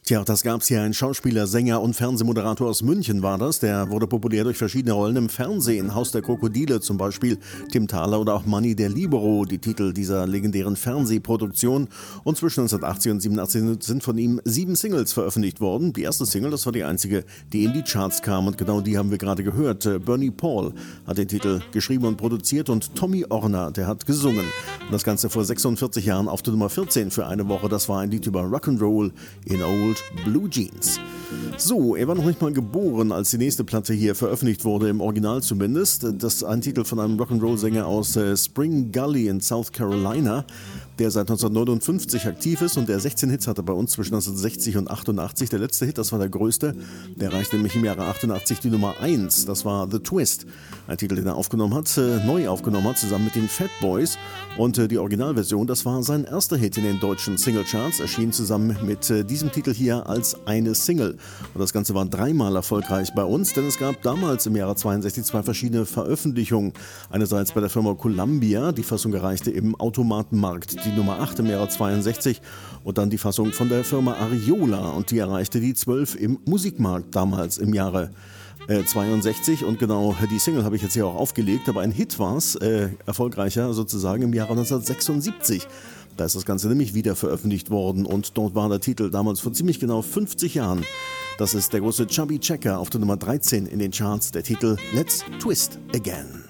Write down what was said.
Tja, das gab's hier. Ein Schauspieler, Sänger und Fernsehmoderator aus München war das. Der wurde populär durch verschiedene Rollen im Fernsehen. Haus der Krokodile zum Beispiel, Tim Thaler oder auch Manni der Libero, die Titel dieser legendären Fernsehproduktion. Und zwischen 1980 und 87 sind von ihm 7 Singles veröffentlicht worden. Die erste Single, das war die einzige, die in die Charts kam. Und genau die haben wir gerade gehört. Bernie Paul hat den Titel geschrieben und produziert und Tommy Orner, der hat gesungen. Und das Ganze vor 46 Jahren auf der Nummer 14 für eine Woche. Das war ein Lied über Rock'n'Roll in Old Blue Jeans. So, er war noch nicht mal geboren, als die nächste Platte hier veröffentlicht wurde, im Original zumindest. Das ist ein Titel von einem Rock'n'Roll-Sänger aus Spring Gully in South Carolina, der seit 1959 aktiv ist und der 16 Hits hatte bei uns zwischen 1960 und 88. Der letzte Hit, das war der größte, der erreichte nämlich im Jahre 88 die Nummer 1. Das war The Twist, ein Titel, den er aufgenommen hat, neu aufgenommen hat, zusammen mit den Fat Boys. Und die Originalversion, das war sein erster Hit in den deutschen Singlecharts, erschien zusammen mit diesem Titel hier als eine Single. Und das Ganze war 3-mal erfolgreich bei uns, denn es gab damals im Jahre 62 2 verschiedene Veröffentlichungen. Einerseits bei der Firma Columbia, die Fassung erreichte im Automatenmarkt die Nummer 8 im Jahre 62 und dann die Fassung von der Firma Ariola und die erreichte die 12 im Musikmarkt damals im Jahre 62 und genau die Single habe ich jetzt hier auch aufgelegt, aber ein Hit war es, erfolgreicher sozusagen im Jahre 1976. Da ist das Ganze nämlich wieder veröffentlicht worden und dort war der Titel damals vor ziemlich genau 50 Jahren. Das ist der große Chubby Checker auf der Nummer 13 in den Charts, der Titel Let's Twist Again.